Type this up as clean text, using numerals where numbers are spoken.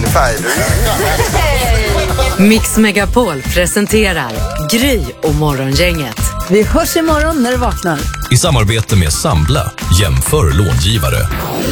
färg. Mix Megapol presenterar Gry och Morgongänget. Vi hörs imorgon när du vaknar. I samarbete med Sambla, jämför långivare.